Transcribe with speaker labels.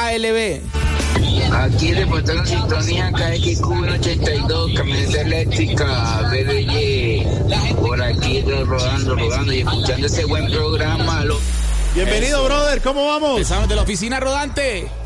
Speaker 1: ALB.
Speaker 2: Aquí reportando sintonía KXQ182, camioneta eléctrica, BBY. Por aquí rodando y escuchando ese buen programa.
Speaker 3: Bienvenido, brother, ¿cómo vamos?
Speaker 1: Empezamos de la oficina rodante.